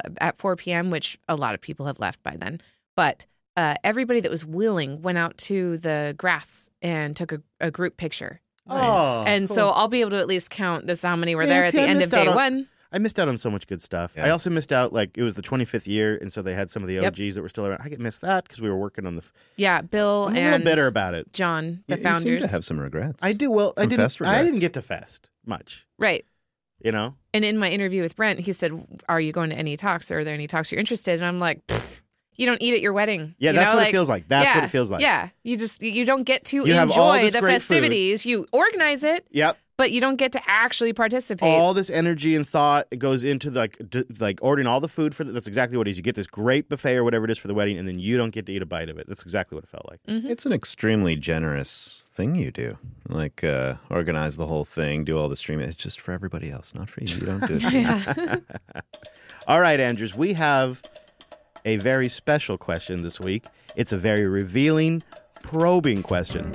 at 4 p.m., which a lot of people have left by then. But everybody that was willing went out to the grass and took a group picture. Oh, and cool. so I'll be able to at least count how many were Man, there at see, the I end of missed out day on- one. I missed out on so much good stuff. Yeah. I also missed out, like, it was the 25th year, and so they had some of the Yep. OGs that were still around. I missed that because we were working on the... Yeah, Bill I'm a and little bitter about it. John, the You founders. seem to have some regrets. I do. Well, Some fest I regrets. didn't get to fest much, Right. you know? And in my interview with Brent, he said, "Are you going to any talks? Or are there any talks you're interested?" And I'm like, "You don't eat at your wedding." Yeah, You that's know? what it feels like. That's yeah, what it feels like. Yeah, you don't get to You have all enjoy this the great festivities. You organize it, Yep. but you don't get to actually participate. All this energy and thought goes into like ordering all the food for that's exactly what it is. You get this great buffet or whatever it is for the wedding, and then you don't get to eat a bite of it. That's exactly what it felt like. It's an extremely generous thing you do. Like, organize the whole thing, do all the streaming. It's just for everybody else, not for you. You don't do it. Yeah. All right, Andrews, we have a very special question this week. It's a very revealing, probing question.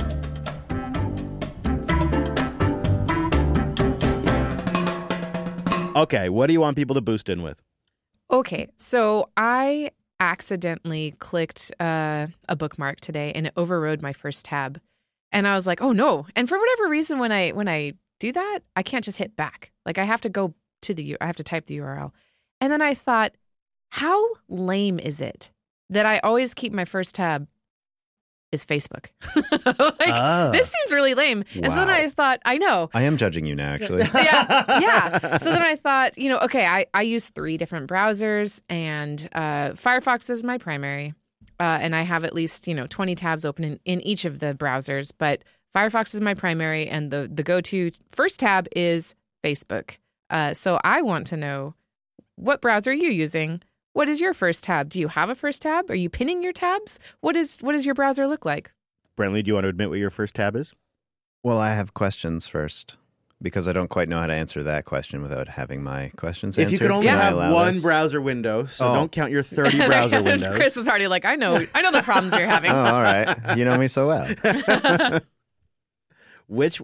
Okay, what do you want people to boost in with? Okay, so I accidentally clicked a bookmark today, and it overrode my first tab, and I was like, "Oh no!" And for whatever reason, when I do that, I can't just hit back. Like I have to go to I have to type the URL, and then I thought, how lame is it that I always keep my first tab is Facebook? This seems really lame. And so then Wow. I thought, I know. I am judging you now, actually. Yeah. So then I thought, okay, I use 3 different browsers, and Firefox is my primary. And I have at least, 20 tabs open in each of the browsers. But Firefox is my primary, and the go-to first tab is Facebook. So I want to know, what browser are you using? What is your first tab? Do you have a first tab? Are you pinning your tabs? What does your browser look like? Brentley, do you want to admit what your first tab is? Well, I have questions first because I don't quite know how to answer that question without having my questions answered. If you could only Can I have allow one this? browser window, so Oh. don't count your 30 browser windows. Chris is already like, I know the problems you're having. Oh, all right. You know me so well. Which,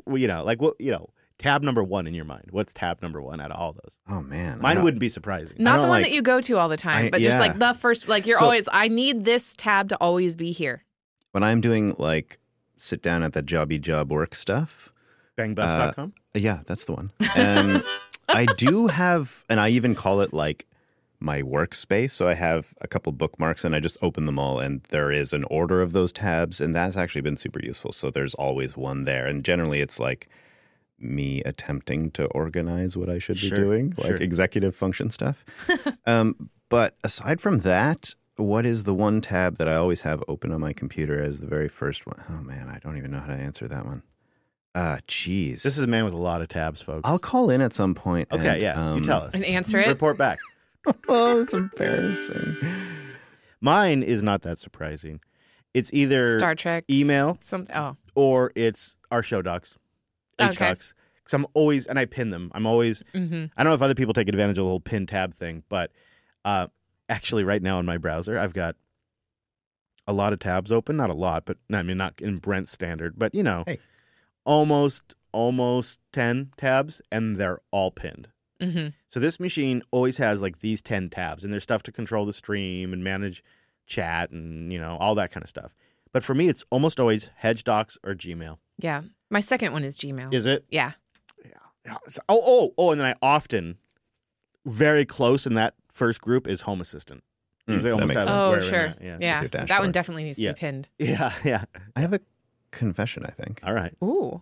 tab number 1 in your mind. What's tab number 1 out of all those? Oh, man. Mine wouldn't be surprising. Not don't the one like- that you go to all the time, but just yeah. like the first, like you're So- always, I need this tab to always be here. When I'm doing, like, sit down at the jobby job work stuff. Bangbus.com? Yeah, that's the one. And I do have, and I even call it, like, my workspace. So I have a couple bookmarks and I just open them all, and there is an order of those tabs, and that's actually been super useful. So there's always one there. And generally it's like me attempting to organize what I should be doing, like sure. executive function stuff. But aside from that, what is the one tab that I always have open on my computer as the very first one? Oh, man, I don't even know how to answer that one. Geez. This is a man with a lot of tabs, folks. I'll call in at some point. Okay, and, yeah. You tell us. And answer it. Report back. Oh, it's embarrassing. Mine is not that surprising. It's either Star Trek. email or it's our show docs, Okay. HDocs. Because I'm always, and I pin them. I'm always, Mm-hmm. I don't know if other people take advantage of the whole pin tab thing, but actually right now in my browser, I've got a lot of tabs open. Not a lot, but I mean, not in Brent's standard, but Hey. almost 10 tabs, and they're all pinned. Mm-hmm. So this machine always has like these 10 tabs, and there's stuff to control the stream and manage chat and, all that kind of stuff. But for me, it's almost always HedgeDocs or Gmail. Yeah. My second one is Gmail. Is it? Yeah. Yeah. And then I often, very close in that first group is Home Assistant. Usually that almost makes have sense. Oh, where we're sure. at, Yeah. Yeah. your That one dashboard. definitely needs to Yeah. be pinned. Yeah. I have a confession, I think. All right. Ooh.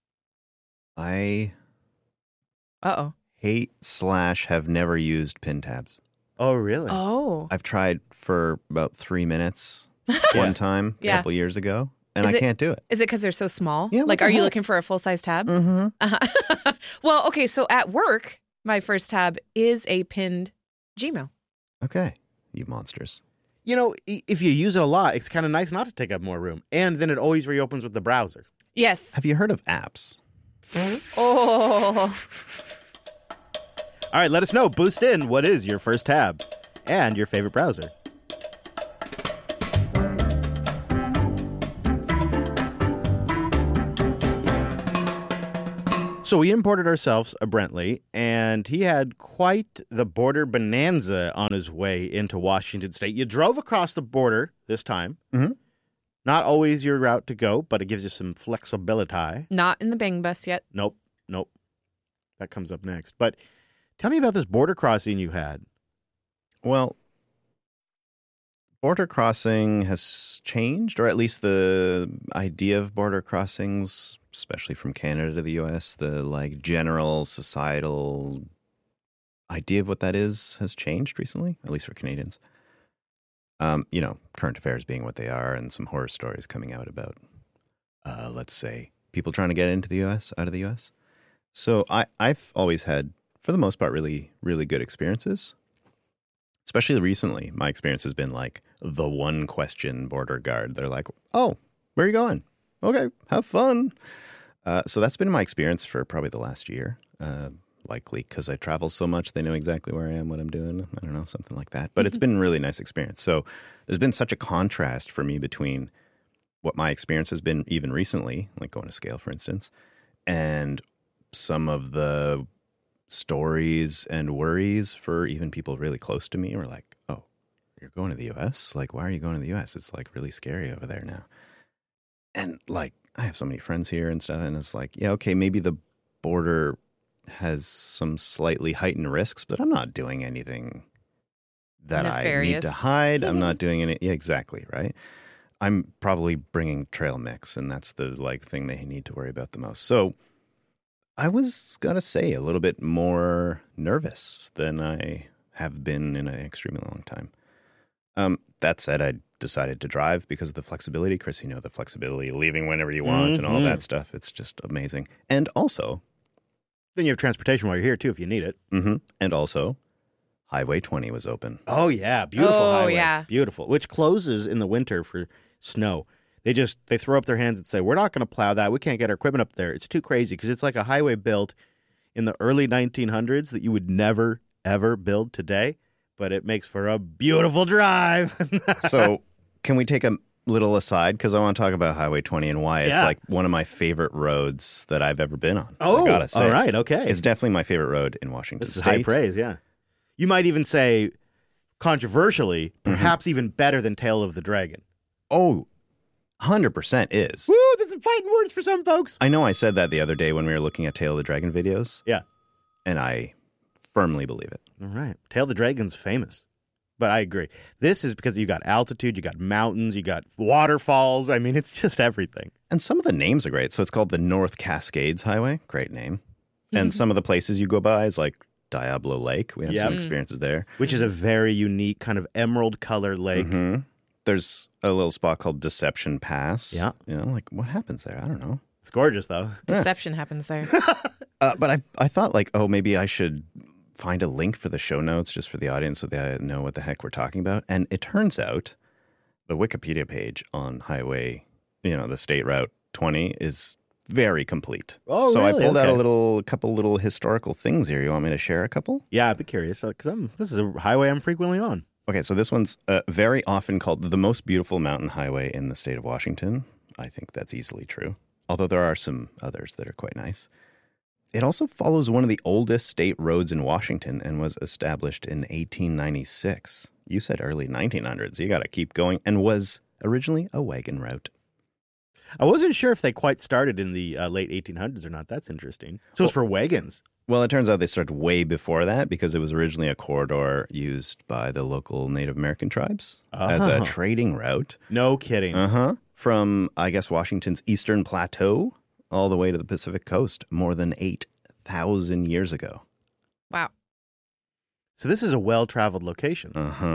I Uh-oh. hate/have never used pin tabs. Oh, really? Oh. I've tried for about 3 minutes one time a Yeah. couple years ago, and Is I it- can't do it. Is it because they're so small? Yeah, what Like, the are you heck? looking for a full-size tab? Mm-hmm. Well, okay, so at work, my first tab is a pinned Gmail. Okay, you monsters. If you use it a lot, it's kind of nice not to take up more room. And then it always reopens with the browser. Yes. Have you heard of apps? Oh. All right, let us know. Boost in. What is your first tab and your favorite browser? So we imported ourselves a Brentley, and he had quite the border bonanza on his way into Washington State. You drove across the border this time. Mm-hmm. Not always your route to go, but it gives you some flexibility. Not in the Bang Bus yet. Nope. That comes up next. But tell me about this border crossing you had. Well, border crossing has changed, or at least the idea of border crossings, especially from Canada to the U.S., the like general societal idea of what that is has changed recently, at least for Canadians. Current affairs being what they are, and some horror stories coming out about, let's say, people trying to get into the U.S., out of the U.S. So I've always had, for the most part, really, really good experiences. Especially recently, my experience has been like the one question border guard. They're like, "Oh, where are you going? Okay, have fun." So that's been my experience for probably the last year. Likely because I travel so much, they know exactly where I am, what I'm doing. I don't know, something like that. But it's been a really nice experience. So there's been such a contrast for me between what my experience has been even recently, like going to scale, for instance, and some of the stories and worries for even people really close to me were like, "Oh, you're going to the U.S.? Like, why are you going to the U.S.? It's like really scary over there now." And like, I have so many friends here and stuff, and it's like, yeah, okay, maybe the border has some slightly heightened risks, but I'm not doing anything that I need to hide. I'm not doing any. Yeah, exactly. Right. I'm probably bringing trail mix, and that's the like thing they need to worry about the most. So I was gonna say a little bit more nervous than I have been in an extremely long time. That said, I decided to drive because of the flexibility. Chris, the flexibility, leaving whenever you want and all that stuff. It's just amazing. And also, then you have transportation while you're here, too, if you need it. Mm-hmm. And also, Highway 20 was open. Oh, yeah. Beautiful highway. Yeah. Beautiful. Which closes in the winter for snow. They throw up their hands and say, "We're not going to plow that. We can't get our equipment up there. It's too crazy," because it's like a highway built in the early 1900s that you would never, ever build today. But it makes for a beautiful drive. So can we take a little aside? Because I want to talk about Highway 20 and why it's like one of my favorite roads that I've ever been on. Oh, I gotta say. All right. Okay. It's definitely my favorite road in Washington This is State. high praise, yeah. You might even say, controversially, perhaps even better than Tail of the Dragon. Oh, 100% is. Woo, that's fighting words for some folks. I know I said that the other day when we were looking at Tail of the Dragon videos. Yeah. And I firmly believe it. All right. Tail of the Dragon's famous. But I agree. This is because you got altitude, you got mountains, you got waterfalls. I mean, it's just everything. And some of the names are great. So it's called the North Cascades Highway. Great name. And some of the places you go by is like Diablo Lake. We have some experiences there. Which is a very unique kind of emerald color lake. Mm-hmm. There's a little spot called Deception Pass. Yeah. Like what happens there? I don't know. It's gorgeous, though. Deception happens there. But I thought like, oh, maybe I should find a link for the show notes just for the audience so they know what the heck we're talking about. And it turns out the Wikipedia page on Highway, the State Route 20 is very complete. Oh, so really? I pulled out a couple little historical things here. You want me to share a couple? Yeah, I'd be curious because this is a highway I'm frequently on. Okay, so this one's very often called the most beautiful mountain highway in the state of Washington. I think that's easily true, although there are some others that are quite nice. It also follows one of the oldest state roads in Washington and was established in 1896. You said early 1900s. You got to keep going, and was originally a wagon route. I wasn't sure if they quite started in the late 1800s or not. That's interesting. So it's for wagons. Well, it turns out they started way before that because it was originally a corridor used by the local Native American tribes as a trading route. No kidding. From, I guess, Washington's Eastern Plateau all the way to the Pacific Coast more than 8,000 years ago. Wow. So this is a well-traveled location.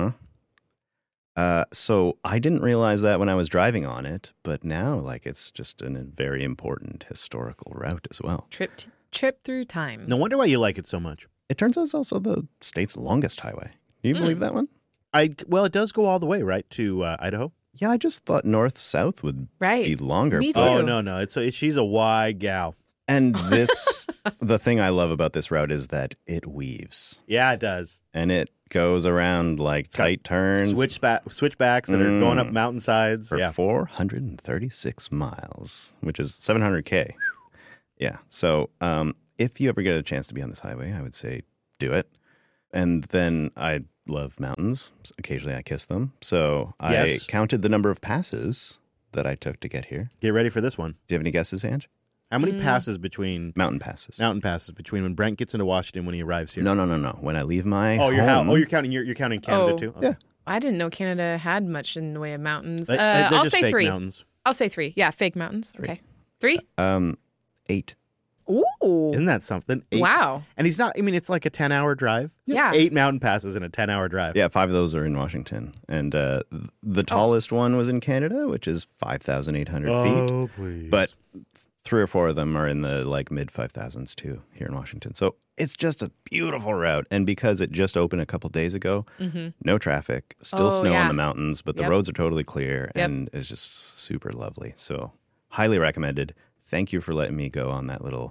So I didn't realize that when I was driving on it, but now it's just a very important historical route as well. Trip through time. No wonder why you like it so much. It turns out it's also the state's longest highway. Do you believe that one? Well, it does go all the way, right, to Idaho? Yeah, I just thought north-south would be longer. Me too. Oh, no. She's a wide gal. And the thing I love about this route is that it weaves. Yeah, it does. And it goes around tight turns. Switchbacks that are going up mountainsides. For 436 miles, which is 700K. Yeah. So if you ever get a chance to be on this highway, I would say do it. And then I love mountains. Occasionally I kiss them. So I counted the number of passes that I took to get here. Get ready for this one. Do you have any guesses, Ange? How many passes between Mountain passes. mountain passes between when Brent gets into Washington when he arrives here? No. When I leave my home. You're counting Canada too? Okay. Yeah. I didn't know Canada had much in the way of mountains. They're I'll just say fake 3. mountains. I'll say 3. Yeah, fake mountains. Okay. 3? 8. Ooh. Isn't that something? 8. Wow. And he's not, I mean, it's like a 10-hour drive. Yeah. 8 mountain passes in a 10-hour drive. Yeah, 5 of those are in Washington. And the tallest one was in Canada, which is 5,800 feet. Oh, please. But 3 or 4 of them are in the like mid 5,000s too here in Washington. So it's just a beautiful route. And because it just opened a couple days ago, no traffic, still snow on the mountains, but the roads are totally clear and it's just super lovely. So highly recommended. Thank you for letting me go on that little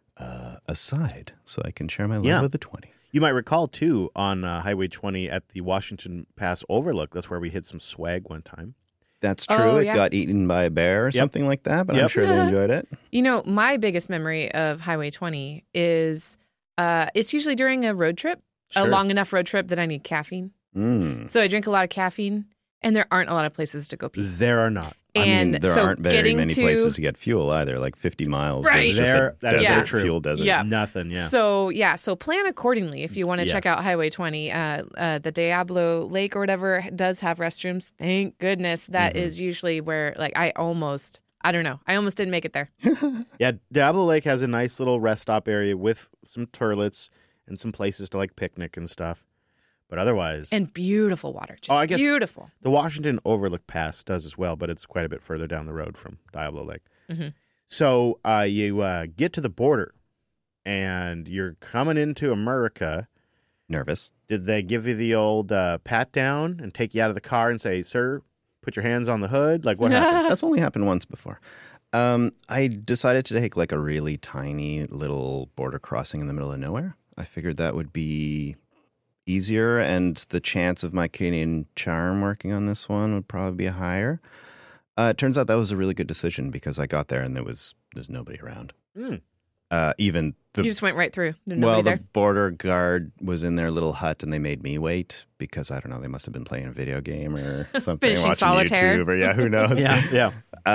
aside so I can share my love of the 20. You might recall, too, on Highway 20 at the Washington Pass Overlook, that's where we hit some swag one time. That's true. It got eaten by a bear or something like that, but I'm sure they enjoyed it. You know, my biggest memory of Highway 20 is it's usually during a road trip, a long enough road trip that I need caffeine. So I drink a lot of caffeine, and there aren't a lot of places to go pee. There are not. And there aren't very many places to get fuel either, like 50 miles. Right. There's just a desert, true. fuel desert. Yeah. Nothing, So plan accordingly if you want to check out Highway 20. The Diablo Lake or whatever does have restrooms. Thank goodness. That is usually where, like, I almost didn't make it there. Yeah, Diablo Lake has a nice little rest stop area with some turlets and some places to, like, picnic and stuff. But otherwise... And beautiful water. Just I guess beautiful. The Washington Overlook Pass does as well, but it's quite a bit further down the road from Diablo Lake. So you get to the border, and you're coming into America. Nervous. Did they give you the old pat down and take you out of the car and say, sir, put your hands on the hood? Like, what happened? That's only happened once before. I decided to take like a really tiny little border crossing in the middle of nowhere. I figured that would be easier, and the chance of my Canadian charm working on this one would probably be higher. It turns out that was a really good decision because I got there and there's nobody around. Even You just went right through. There's nobody the there. border guard was in their little hut and they made me wait because I don't know, they must have been playing a video game or something, Finishing watching solitaire. YouTube or who knows. Yeah.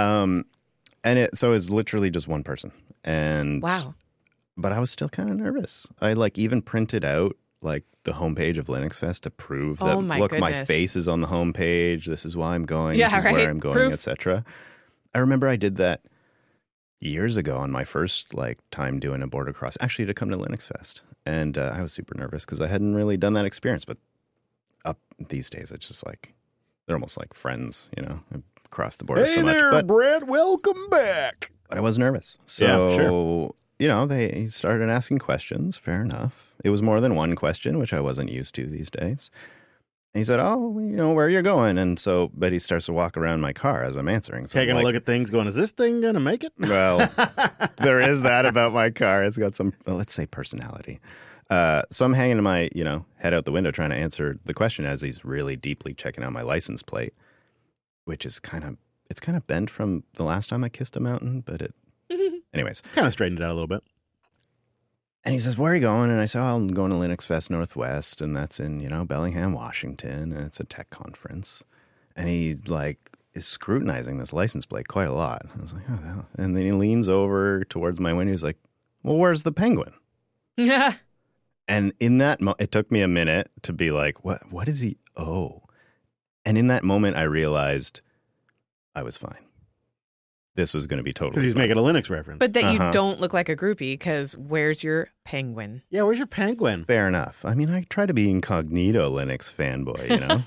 And so it's literally just one person. And Wow. But I was still kind of nervous. I like even printed out like the homepage of Linux Fest to prove that my my goodness. face is on the homepage. This is why I'm going. Yeah, this is right. where I'm going, Proof. etc. I remember I did that years ago on my first like time doing a border cross, actually to come to Linux Fest, and I was super nervous because I hadn't really done that experience. But up these days, it's just like they're almost like friends, across the border Hey so much. there, But Brent. Welcome back. I was nervous. So, they started asking questions. Fair enough. It was more than one question, which I wasn't used to these days. And he said, where are you going? And so, but he starts to walk around my car as I'm answering. So Taking a look at things going, is this thing going to make it? Well, there is that about my car. It's got some, let's say, personality. So I'm hanging my, head out the window trying to answer the question as he's really deeply checking out my license plate, which is kind of bent from the last time I kissed a mountain, but anyways. Kind of straightened it out a little bit. And he says, where are you going? And I say, I'm going to Linux Fest Northwest, and that's in, Bellingham, Washington, and it's a tech conference. And he, is scrutinizing this license plate quite a lot. I was like, oh, hell. And then he leans over towards my window. He's like, well, where's the penguin? Yeah. And in that it took me a minute to be like, what is he? Oh. And in that moment, I realized I was fine. This was going to be totally Because he's fine. making a Linux reference. But that you don't look like a groupie because where's your penguin? Yeah, where's your penguin? Fair enough. I mean, I try to be incognito Linux fanboy,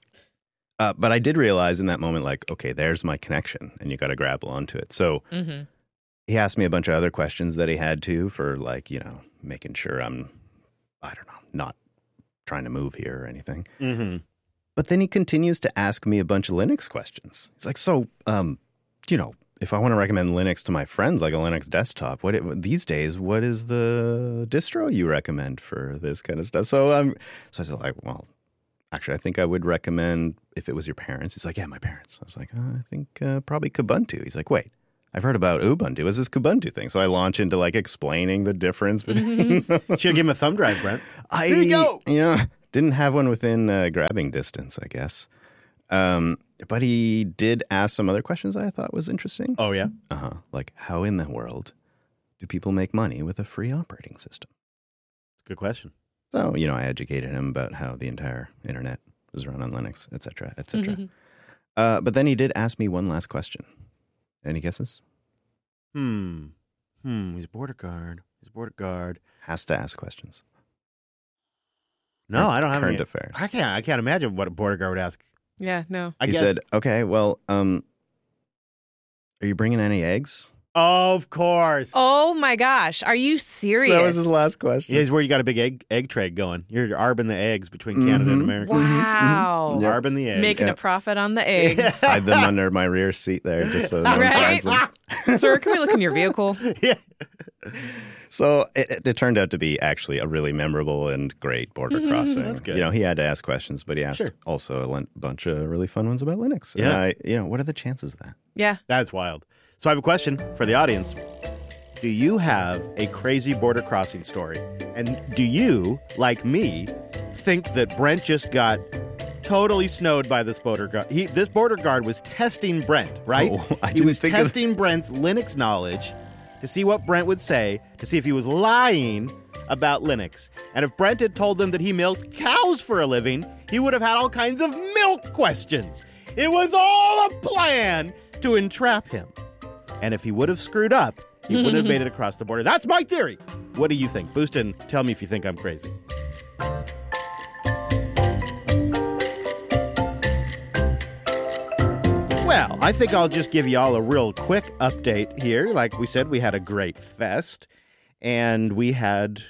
but I did realize in that moment, okay, there's my connection, and you got to grapple onto it. So he asked me a bunch of other questions that he had to for, making sure I'm, I don't know, not trying to move here or anything. Mm-hmm. But then he continues to ask me a bunch of Linux questions. He's like, so, if I want to recommend Linux to my friends, like a Linux desktop, these days, what is the distro you recommend for this kind of stuff? So I said, well, actually, I think I would recommend if it was your parents. He's like, yeah, my parents. I was like, I think probably Kubuntu. He's like, wait, I've heard about Ubuntu. It's this Kubuntu thing. So I launch into like explaining the difference between. Should give him a thumb drive, Brent. Here you go. Yeah, didn't have one within grabbing distance, I guess. But he did ask some other questions I thought was interesting. Oh, yeah? Like, how in the world do people make money with a free operating system? It's a good question. So, I educated him about how the entire internet was run on Linux, et cetera, et cetera. But then he did ask me one last question. Any guesses? He's border guard. Has to ask questions. No, I don't have Current any. affairs. I can't imagine what a border guard would ask. Yeah, no. He said, okay, well, are you bringing any eggs? Of course. Oh my gosh. Are you serious? That was his last question. Yeah, he's where you got a big egg trade going. You're arbing the eggs between Canada and America. Wow. Arbing the eggs. Making a profit on the eggs. Hide them under my rear seat there just so no one Right? finds them. Sir, can we look in your vehicle? Yeah. So it turned out to be actually a really memorable and great border crossing. That's good. He had to ask questions, but he asked Sure. also a bunch of really fun ones about Linux. Yeah. And what are the chances of that? Yeah. That's wild. So I have a question for the audience. Do you have a crazy border crossing story? And do you, like me, think that Brent just got totally snowed by this border guard? This border guard was testing Brent, right? Oh, I he didn't was think of- testing Brent's Linux knowledge to see what Brent would say, to see if he was lying about Linux. And if Brent had told them that he milked cows for a living, he would have had all kinds of milk questions. It was all a plan to entrap him. And if he would have screwed up, he wouldn't have made it across the border. That's my theory. What do you think? Boostin, tell me if you think I'm crazy. Well, I think I'll just give you all a real quick update here. Like we said, we had a great fest, and we had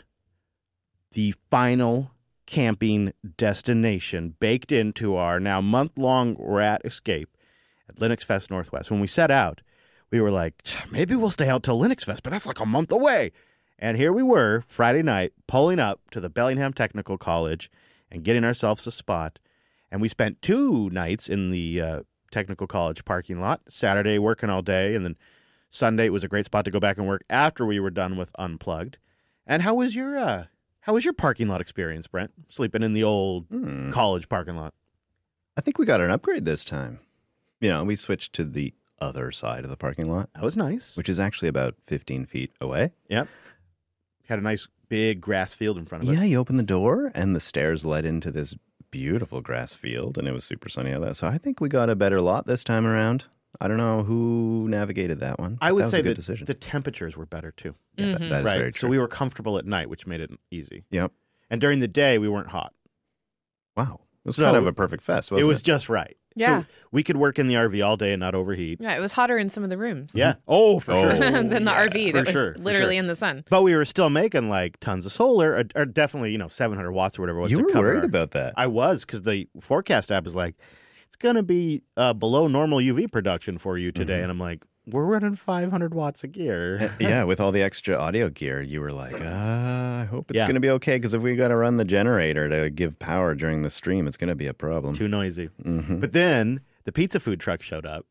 the final camping destination baked into our now month-long rat escape at Linux Fest Northwest. When we set out, we were like, maybe we'll stay out till Linux Fest, but that's like a month away. And here we were, Friday night, pulling up to the Bellingham Technical College and getting ourselves a spot. And we spent 2 nights in the Technical College parking lot. Saturday working all day, and then Sunday it was a great spot to go back and work after we were done with Unplugged. And how was your parking lot experience, Brent? Sleeping in the old college parking lot. I think we got an upgrade this time. We switched to the other side of the parking lot, That was nice. which is actually about 15 feet away. Yep. Had a nice big grass field in front of us. Yeah, you open the door and the stairs led into this beautiful grass field, and it was super sunny out there. So I think we got a better lot this time around. I don't know who navigated that one. I would that was say a good that decision. the temperatures were better too. Yeah, that is very Right. true. So we were comfortable at night, which made it easy. Yep. And during the day, we weren't hot. Wow. It was So kind of a perfect fest, wasn't It it? was just right. Yeah. So we could work in the RV all day and not overheat. Yeah, it was hotter in some of the rooms. Yeah. Oh, for sure. than the RV that For was sure, for literally sure. in the sun. But we were still making like tons of solar, or definitely 700 watts or whatever it was. You to were cover worried our- about that. I was, because the forecast app is like, it's going to be below normal UV production for you today, Mm-hmm. and I'm like, we're running 500 watts of gear. Yeah, with all the extra audio gear, you were like, I hope it's Yeah. going to be okay, because if we got to run the generator to give power during the stream, it's going to be a problem. Too noisy. Mhm. But then the pizza food truck showed up,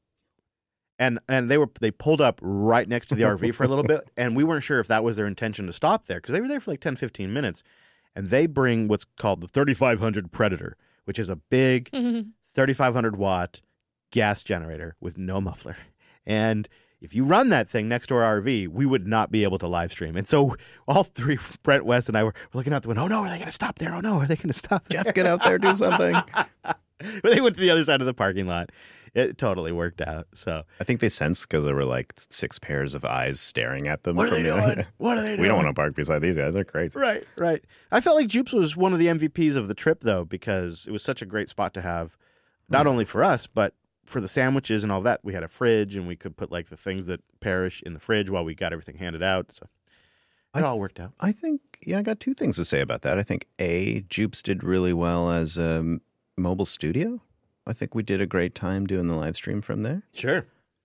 and they pulled up right next to the RV for a little bit, and we weren't sure if that was their intention to stop there, because they were there for like 10, 15 minutes, and they bring what's called the 3500 Predator, which is a big 3,500 watt gas generator with no muffler. And if you run that thing next to our RV, we would not be able to live stream. And so all three, Brent, West, and I were looking out the window. Oh, no, are they going to stop there? Oh, no, are they going to stop there? Jeff, get out there, do something. But they went to the other side of the parking lot. It totally worked out. So I think they sensed because there were like 6 pairs of eyes staring at them. what are they from the- doing? What are they doing? We don't want to park beside these guys. They're crazy. Right, right. I felt like Jupes was one of the MVPs of the trip, though, because it was such a great spot to have, not only for us, but for the sandwiches and all that. We had a fridge, and we could put like the things that perish in the fridge while we got everything handed out. So it all worked out. I think, I got 2 things to say about that. I think, A, Jupes did really well as a mobile studio. I think we did a great time doing the live stream from there. Sure.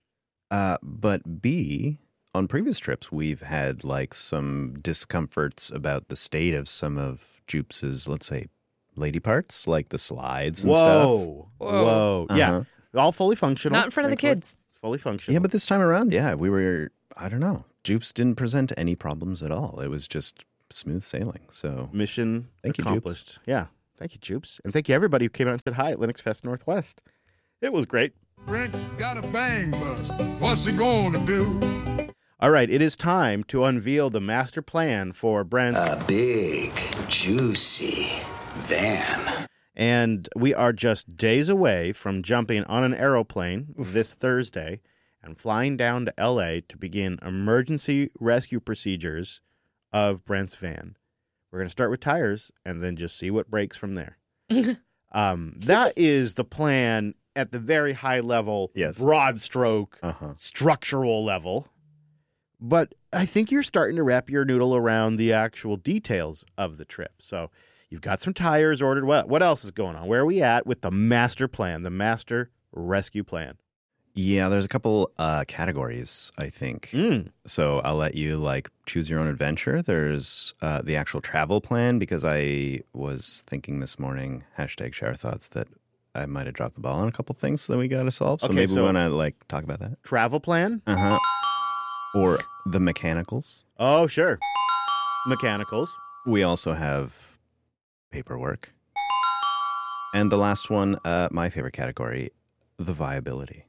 But B, on previous trips, we've had like some discomforts about the state of some of Jupes's, let's say, lady parts, like the slides and stuff. Whoa. Whoa. Yeah. Uh-huh. All fully functional. Not in front of the thankfully. kids. fully functional. Yeah, but this time around, I don't know. Jupes didn't present any problems at all. It was just smooth sailing. So mission Thank you, accomplished. Yeah. Thank you, Jupes. And thank you, everybody who came out and said hi at Linux Fest Northwest. It was great. Brent's got a bang bus. What's he gonna do? All right, it is time to unveil the master plan for Brent's. A big, juicy van. And we are just days away from jumping on an aeroplane this Thursday and flying down to L.A. to begin emergency rescue procedures of Brent's van. We're going to start with tires and then just see what breaks from there. That is the plan at the very high level, Yes. broad stroke, structural level. But I think you're starting to wrap your noodle around the actual details of the trip. So you've got some tires ordered. What else is going on? Where are we at with the master plan, the master rescue plan? Yeah, there's a couple categories, I think. So I'll let you choose your own adventure. There's the actual travel plan, because I was thinking this morning, #share thoughts, that I might have dropped the ball on a couple things that we got to solve. So Okay, maybe so- we want to talk about that. Travel plan? Or the mechanicals. Oh, sure. Mechanicals. We also have paperwork. And the last one, my favorite category, the viability.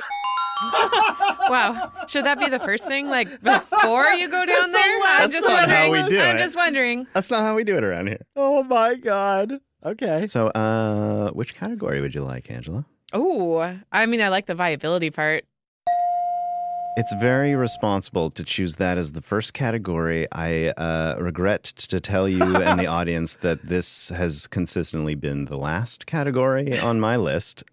Wow. Should that be the first thing, before you go down there? That's not how we do I'm it. just wondering. That's not how we do it around here. Oh, my God. Okay. So, which category would you like, Angela? Oh, I mean, I like the viability part. It's very responsible to choose that as the first category. I regret to tell you and the audience that this has consistently been the last category on my list.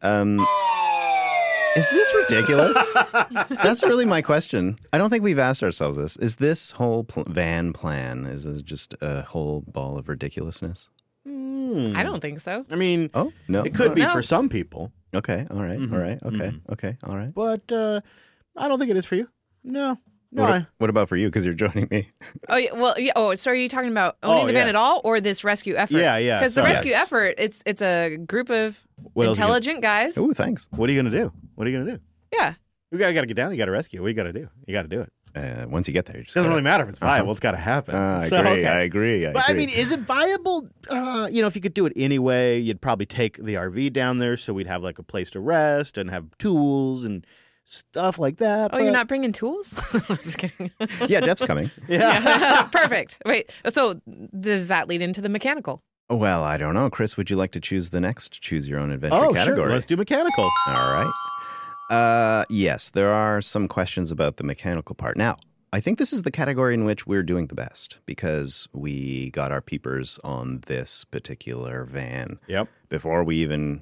Is this ridiculous? That's really my question. I don't think we've asked ourselves this. Is this whole van plan, is it just a whole ball of ridiculousness? I don't think so. I mean, Oh, no. it could be No. for some people, Okay, all right, all right, okay, okay, all right. but I don't think it is for you. No. No. What about for you, because you're joining me? Oh, yeah, well, yeah. Oh, so are you talking about owning the van yeah. at all, or this rescue effort? Yeah, yeah, Because the sorry. rescue Yes. effort, it's a group of What else you intelligent guys. Ooh, thanks. What are you going to do? What are you going to do? Yeah. You got to get down. You got to rescue. What you got to do? You got to do it. Once you get there, you just It doesn't gotta- really matter if it's viable. It's got to happen. I So, agree, okay. I agree. But I mean, is it viable? If you could do it anyway, you'd probably take the RV down there, so we'd have a place to rest and have tools and stuff like that. Oh, you're not bringing tools? I'm just kidding. Yeah, Jeff's coming. Yeah. Perfect. Wait. So does that lead into the mechanical? Well, I don't know. Chris, would you like to choose the next Choose Your Own Adventure Oh, category? sure. Let's do mechanical. All right. Yes, there are some questions about the mechanical part. Now, I think this is the category in which we're doing the best, because we got our peepers on this particular van Yep. before we even,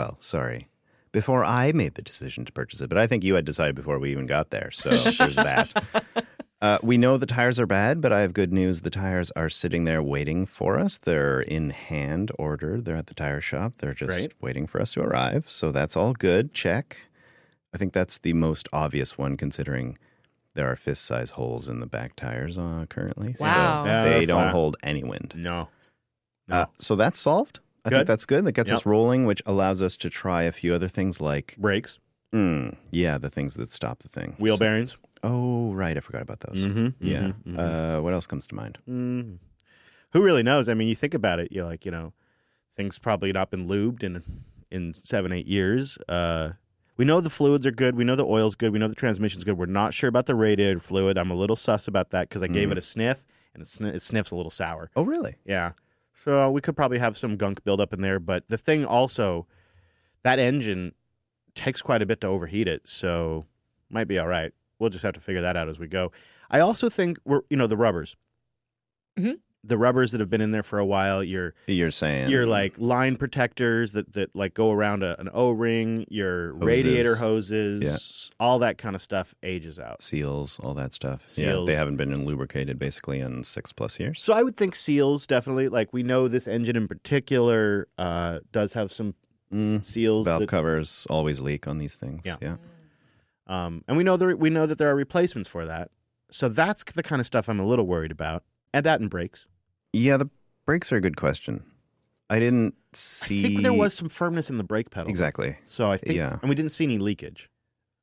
before I made the decision to purchase it. But I think you had decided before we even got there. So there's that. We know the tires are bad, but I have good news. The tires are sitting there waiting for us. They're in hand ordered. They're at the tire shop. They're just Great. waiting for us to arrive. So that's all good. Check. I think that's the most obvious one, considering there are fist-size holes in the back tires currently. Wow. So Yeah, they they're don't flat. hold any wind. No. So that's solved. I think Good. that's good. That gets Yep. us rolling, which allows us to try a few other things like, Brakes, the things that stop the thing. wheel bearings. Oh, right. I forgot about those. Yeah. What else comes to mind? Who really knows? I mean, you think about it. You're like, things probably not been lubed in 7-8 years. We know the fluids are good. We know the oil's good. We know the transmission's good. We're not sure about the radiator fluid. I'm a little sus about that because I gave it a sniff, and it sniffs a little sour. Oh, really? Yeah. So we could probably have some gunk buildup in there. But the thing also, that engine takes quite a bit to overheat it, so might be all right. We'll just have to figure that out as we go. I also think the rubbers. Mhm. The rubbers that have been in there for a while, your saying line protectors that go around an O-ring, your radiator hoses, all that kind of stuff ages out. seals, all that stuff. Yeah, Seals. they haven't been lubricated basically in 6+ years. So I would think seals definitely. We know this engine in particular does have some seals. Valve that, covers always leak on these things. Yeah. Yeah. and we know that there are replacements for that. So that's the kind of stuff I'm a little worried about. Add that in brakes. Yeah, the brakes are a good question. I didn't see. I think there was some firmness in the brake pedal. Exactly. So I think, Yeah. and we didn't see any leakage.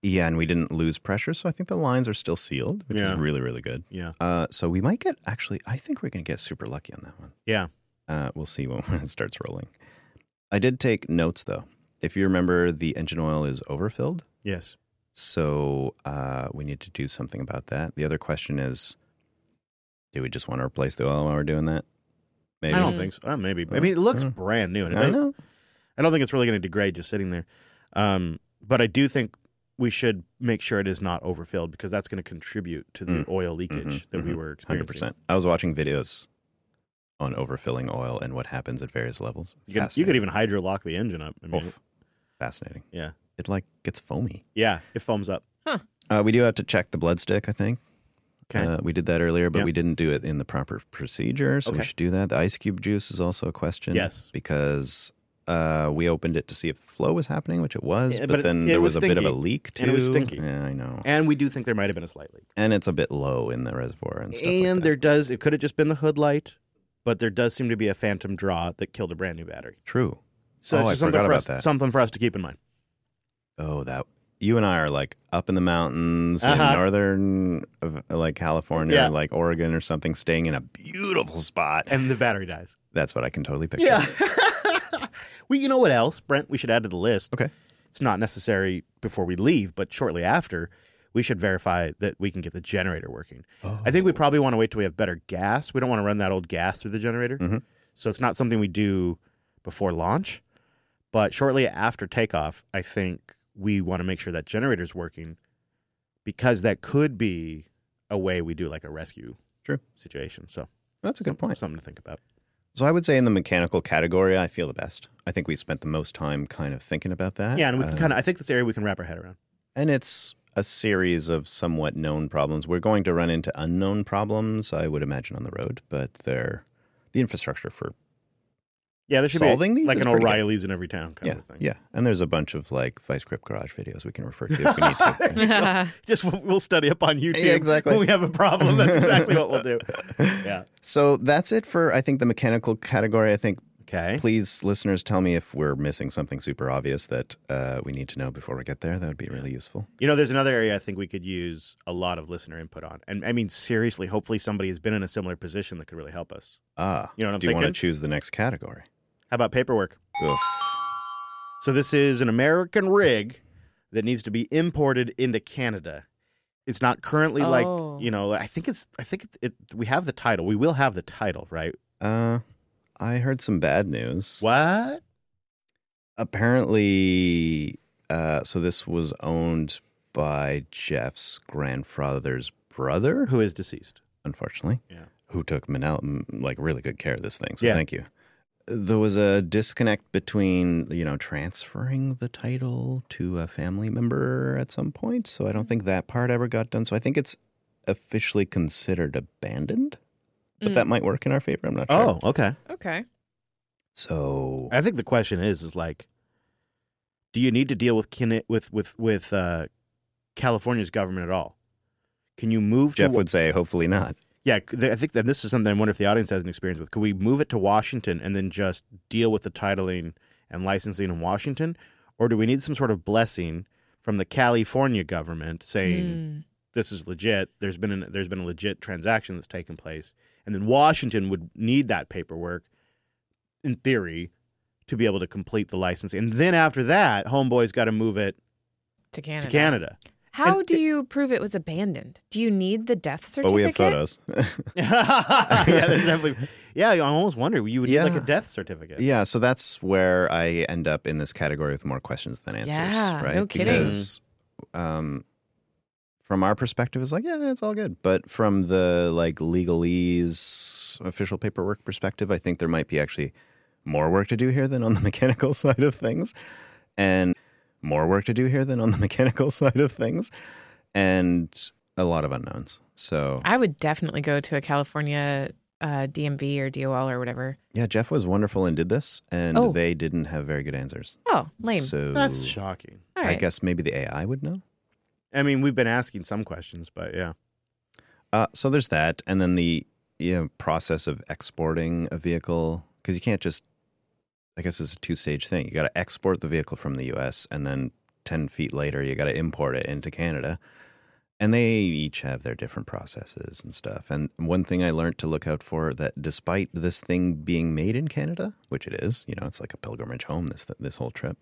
Yeah, and we didn't lose pressure, so I think the lines are still sealed, which is really, really good. Yeah. So we might get, actually, I think we're going to get super lucky on that one. Yeah. We'll see when it starts rolling. I did take notes, though. If you remember, the engine oil is overfilled. Yes. So we need to do something about that. The other question is, do we just want to replace the oil while we're doing that? Maybe. I don't think so. Maybe. I mean, it looks brand new. And I know. I don't think it's really going to degrade just sitting there. But I do think we should make sure it is not overfilled because that's going to contribute to the oil leakage that we were experiencing. 100%. I was watching videos on overfilling oil and what happens at various levels. You could even hydro lock the engine up. I mean, fascinating. Yeah. It like gets foamy. Yeah, it foams up. We do have to check the blood stick, I think. Okay. We did that earlier, but Yep. we didn't do it in the proper procedure, so we should do that. The ice cube juice is also a question. Yes. Because we opened it to see if flow was happening, which it was, Yeah, but but then it there was was a bit of a stinky. leak, too. And it was stinky. Yeah, I know. And we do think there might have been a slight leak. And it's a bit low in the reservoir and stuff And like that. it could have just been the hood light, but there does seem to be a phantom draw that killed a brand new battery. True. So Oh, it's I just something forgot for about us, that. something for us to keep in mind. Oh, that you and I are like up in the mountains in northern, like California, Yeah. like Oregon or something, staying in a beautiful spot. And the battery dies. That's what I can totally picture. Yeah. Well, you know what else, Brent, we should add to the list? Okay. It's not necessary before we leave, but shortly after, we should verify that we can get the generator working. I think we probably want to wait till we have better gas. We don't want to run that old gas through the generator. Mhm. So it's not something we do before launch. But shortly after takeoff, I think we want to make sure that generator's working because that could be a way we do like a rescue situation. So That's a good point. Something to think about. So I would say in the mechanical category, I feel the best. I think we spent the most time kind of thinking about that. Yeah, and we can I think this area we can wrap our head around. And it's a series of somewhat known problems. We're going to run into unknown problems, I would imagine, on the road, but the infrastructure for Yeah, there should solving be these like is an pretty good. O'Reilly's in every town kind of thing. Yeah. And there's a bunch of like Vice Grip Garage videos we can refer to if we need to. Just we'll study up on YouTube. Yeah, exactly. When we have a problem, that's exactly what we'll do. Yeah. So that's it for, I think, the mechanical category. I think, Okay. please, listeners, tell me if we're missing something super obvious that we need to know before we get there. That would be really useful. You know, there's another area I think we could use a lot of listener input on. And I mean, seriously, hopefully somebody has been in a similar position that could really help us. You know what I'm do you want thinking? to choose the next category? How about paperwork? Oof. So this is an American rig that needs to be imported into Canada. It's not currently like, you know, I think we have the title. We will have the title, right? I heard some bad news. What? Apparently, so this was owned by Jeff's grandfather's brother, Who is deceased? unfortunately, Yeah. who took like really good care of this thing. So Yeah. thank you. There was a disconnect between, transferring the title to a family member at some point. So I don't think that part ever got done. So I think it's officially considered abandoned, but that might work in our favor. I'm not sure. Oh, okay. Okay. So I think the question is like, do you need to deal with California's government at all? Can you move? Jeff would say, hopefully not. Yeah, I think that this is something I wonder if the audience has an experience with. Could we move it to Washington and then just deal with the titling and licensing in Washington, or do we need some sort of blessing from the California government saying this is legit? There's been a legit transaction that's taken place, and then Washington would need that paperwork, in theory, to be able to complete the licensing. And then after that, Homeboy's got to move it To Canada. to Canada. How do you prove it was abandoned? Do you need the death certificate? But we have photos. Yeah, there's definitely. Yeah, I almost wonder you would need like a Yeah. deth certificate. Yeah, so that's where I end up in this category with more questions than answers. Yeah, right? no kidding. Because from our perspective, it's like, yeah, it's all good. But from the like legalese official paperwork perspective, I think there might be actually more work to do here than on the mechanical side of things. And more work to do here than on the mechanical side of things. And a lot of unknowns. So I would definitely go to a California DMV or DOL or whatever. yeah, Jeff was wonderful and did this, and they didn't have very good answers. Oh, lame. So That's shocking. All right. I guess maybe the AI would know. I mean, we've been asking some questions, but yeah. So there's that, and then the process of exporting a vehicle, because you can't just, I guess it's a two-stage thing. You got to export the vehicle from the U.S. and then 10 feet later, you got to import it into Canada. And they each have their different processes and stuff. And one thing I learned to look out for, that despite this thing being made in Canada, which it is, it's like a pilgrimage home, this whole trip,